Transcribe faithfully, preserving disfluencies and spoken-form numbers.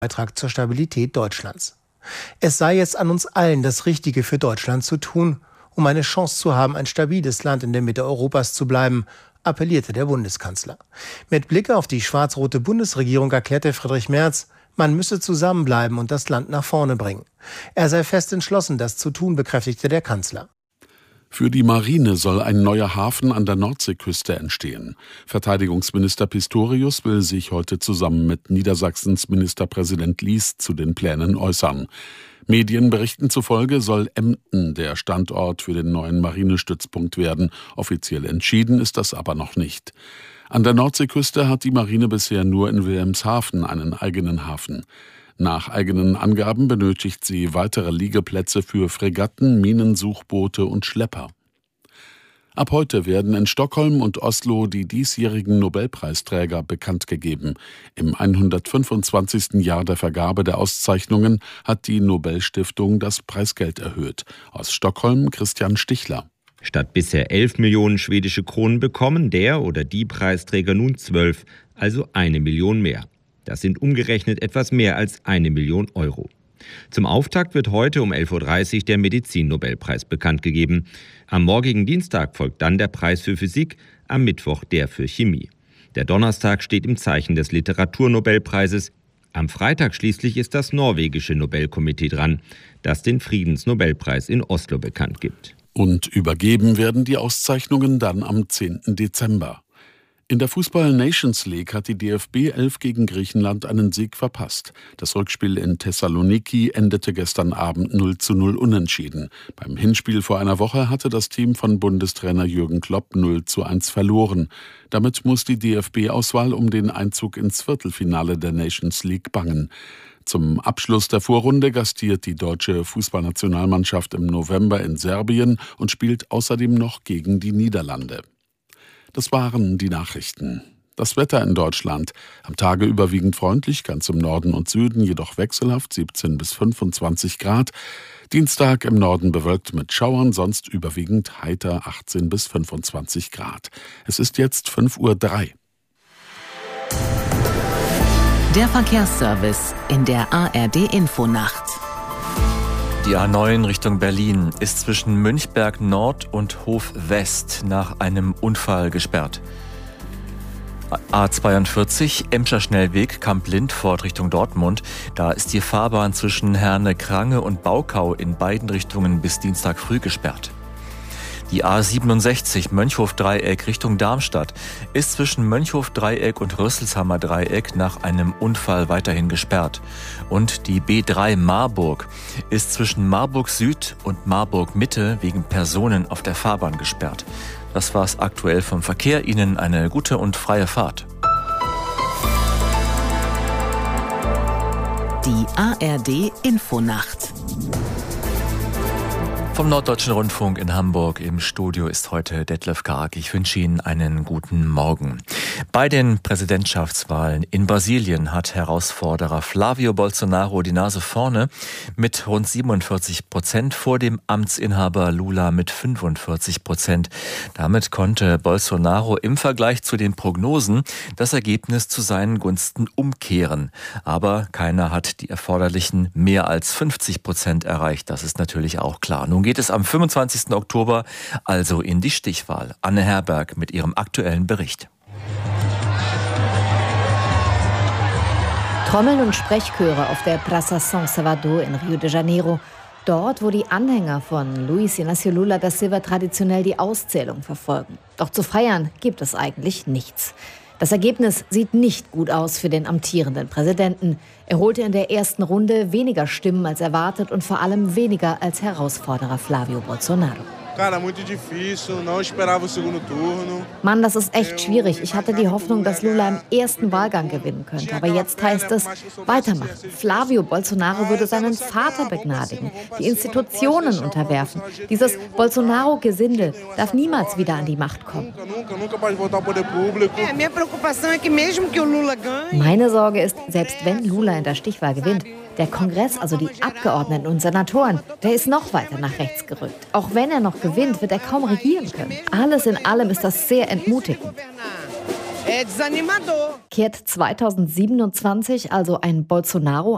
Beitrag zur Stabilität Deutschlands. Es sei jetzt an uns allen, das Richtige für Deutschland zu tun, um eine Chance zu haben, ein stabiles Land in der Mitte Europas zu bleiben, appellierte der Bundeskanzler. Mit Blick auf die schwarz-rote Bundesregierung erklärte Friedrich Merz, man müsse zusammenbleiben und das Land nach vorne bringen. Er sei fest entschlossen, das zu tun, bekräftigte der Kanzler. Für die Marine soll ein neuer Hafen an der Nordseeküste entstehen. Verteidigungsminister Pistorius will sich heute zusammen mit Niedersachsens Ministerpräsident Lies zu den Plänen äußern. Medienberichten zufolge soll Emden der Standort für den neuen Marinestützpunkt werden. Offiziell entschieden ist das aber noch nicht. An der Nordseeküste hat die Marine bisher nur in Wilhelmshaven einen eigenen Hafen. Nach eigenen Angaben benötigt sie weitere Liegeplätze für Fregatten, Minensuchboote und Schlepper. Ab heute werden in Stockholm und Oslo die diesjährigen Nobelpreisträger bekannt gegeben. Im hundertfünfundzwanzigsten Jahr der Vergabe der Auszeichnungen hat die Nobelstiftung das Preisgeld erhöht. Aus Stockholm Christian Stichler. Statt bisher elf Millionen schwedische Kronen bekommen der oder die Preisträger nun zwölf, also eine Million mehr. Das sind umgerechnet etwas mehr als eine Million Euro. Zum Auftakt wird heute um elf Uhr dreißig der Medizin-Nobelpreis bekannt gegeben. Am morgigen Dienstag folgt dann der Preis für Physik, am Mittwoch der für Chemie. Der Donnerstag steht im Zeichen des Literaturnobelpreises. Am Freitag schließlich ist das norwegische Nobelkomitee dran, das den Friedensnobelpreis in Oslo bekannt gibt. Und übergeben werden die Auszeichnungen dann am zehnten Dezember. In der Fußball-Nations League hat die D F B elf gegen Griechenland einen Sieg verpasst. Das Rückspiel in Thessaloniki endete gestern Abend null zu null unentschieden. Beim Hinspiel vor einer Woche hatte das Team von Bundestrainer Jürgen Klopp null zu eins verloren. Damit muss die D F B-Auswahl um den Einzug ins Viertelfinale der Nations League bangen. Zum Abschluss der Vorrunde gastiert die deutsche Fußballnationalmannschaft im November in Serbien und spielt außerdem noch gegen die Niederlande. Das waren die Nachrichten. Das Wetter in Deutschland. Am Tage überwiegend freundlich, ganz im Norden und Süden, jedoch wechselhaft, siebzehn bis fünfundzwanzig Grad. Dienstag im Norden bewölkt mit Schauern, sonst überwiegend heiter, achtzehn bis fünfundzwanzig Grad. Es ist jetzt fünf Uhr drei. Der Verkehrsservice in der A R D-Infonacht. Die A neun Richtung Berlin ist zwischen Münchberg Nord und Hof West nach einem Unfall gesperrt. A zweiundvierzig, Emscher Schnellweg, Kamp-Lindfort Richtung Dortmund. Da ist die Fahrbahn zwischen Herne-Krange und Baukau in beiden Richtungen bis Dienstag früh gesperrt. Die A siebenundsechzig, Mönchhof-Dreieck Richtung Darmstadt, ist zwischen Mönchhof-Dreieck und Rüsselshammer-Dreieck nach einem Unfall weiterhin gesperrt. Und die B drei Marburg ist zwischen Marburg Süd und Marburg Mitte wegen Personen auf der Fahrbahn gesperrt. Das war's aktuell vom Verkehr. Ihnen eine gute und freie Fahrt. Die A R D-Infonacht. Vom Norddeutschen Rundfunk in Hamburg im Studio ist heute Detlef Karg. Ich wünsche Ihnen einen guten Morgen. Bei den Präsidentschaftswahlen in Brasilien hat Herausforderer Flavio Bolsonaro die Nase vorne mit rund siebenundvierzig Prozent vor dem Amtsinhaber Lula mit fünfundvierzig Prozent. Damit konnte Bolsonaro im Vergleich zu den Prognosen das Ergebnis zu seinen Gunsten umkehren. Aber keiner hat die erforderlichen mehr als fünfzig Prozent erreicht. Das ist natürlich auch klar. Nun geht es am fünfundzwanzigsten Oktober also in die Stichwahl. Anne Herberg mit ihrem aktuellen Bericht. Trommeln und Sprechchöre auf der Praça São Salvador in Rio de Janeiro. Dort, wo die Anhänger von Luiz Inácio Lula da Silva traditionell die Auszählung verfolgen. Doch zu feiern gibt es eigentlich nichts. Das Ergebnis sieht nicht gut aus für den amtierenden Präsidenten. Er holte in der ersten Runde weniger Stimmen als erwartet und vor allem weniger als Herausforderer Flavio Bolsonaro. Mann, das ist echt schwierig. Ich hatte die Hoffnung, dass Lula im ersten Wahlgang gewinnen könnte. Aber jetzt heißt es, weitermachen. Flavio Bolsonaro würde seinen Vater begnadigen, die Institutionen unterwerfen. Dieses Bolsonaro-Gesindel darf niemals wieder an die Macht kommen. Meine Sorge ist, selbst wenn Lula in der Stichwahl gewinnt, der Kongress, also die Abgeordneten und Senatoren, der ist noch weiter nach rechts gerückt. Auch wenn er noch gewinnt, wird er kaum regieren können. Alles in allem ist das sehr entmutigend. Kehrt zweitausendsiebenundzwanzig also ein Bolsonaro